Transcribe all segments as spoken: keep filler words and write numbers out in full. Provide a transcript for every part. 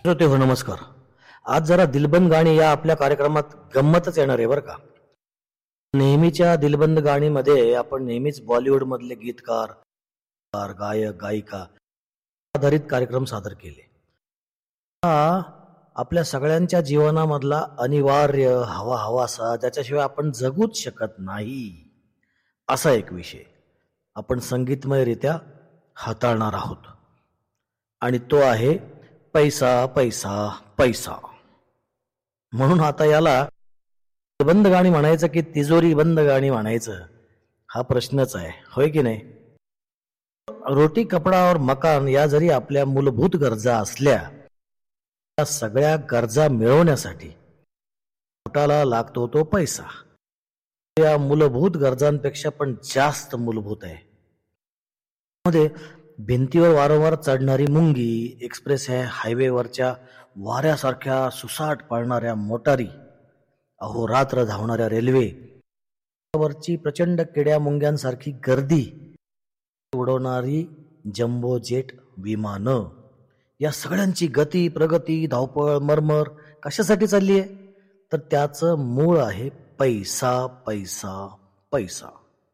श्रोते हो नमस्कार. आज जरा दिलबंद गाणी या आपल्या कार्यक्रमात गंमतच येणार आहे बरं का. नेहमीच्या दिलबंद गाणीमध्ये आपण नेहमीच बॉलिवूड मधले गीतकार, गायक, गायिका आधारित कार्यक्रम सादर केले. हा आपल्या सगळ्यांच्या जीवनामधला अनिवार्य हवा हवासा ज्याच्याशिवाय आपण जगूच शकत नाही असा एक विषय आपण संगीतमयरित्या हाताळणार आहोत आणि तो आहे पैसा पैसा पैसा. म्हणून आता याला बंद गाणी म्हणायचं की तिजोरी बंद गाणी म्हणायचं हा प्रश्नच आहे, होय की नाही. रोटी कपडा और मकान या जरी आपल्या मूलभूत गरजा असल्या, त्या सगळ्या गरजा मिळवण्यासाठी पोटाला लागतो तो पैसा. या मूलभूत गरजांपेक्षा पण जास्त मूलभूत आहे. मध्ये भिंतीवर वारंवार चढणारी मुंगी, एक्सप्रेस हायवेवरच्या वाऱ्यासारख्या सुसाट पळणाऱ्या मोटारी, अहोरात्र धावणाऱ्या रेल्वे वरची प्रचंड किड्या मुंग्यांसारखी गर्दी, उडवणारी जम्बो जेट विमानं, या सगळ्यांची गती प्रगती धावपळ मरमर कशासाठी चालली आहे तर त्याचं मूळ आहे पैसा पैसा पैसा.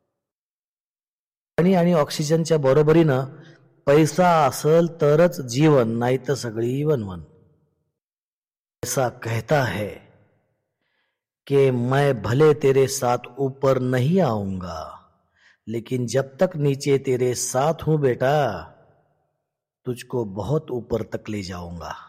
पाणी आणि ऑक्सिजनच्या बरोबरीनं पैसा असल तरच जीवन, नाही तर सगळी वनवन. पैसा कहता है कि मैं भले तेरे साथ ऊपर नहीं आऊंगा, लेकिन जब तक नीचे तेरे साथ हूं बेटा, तुझको बहुत ऊपर तक ले जाऊंगा.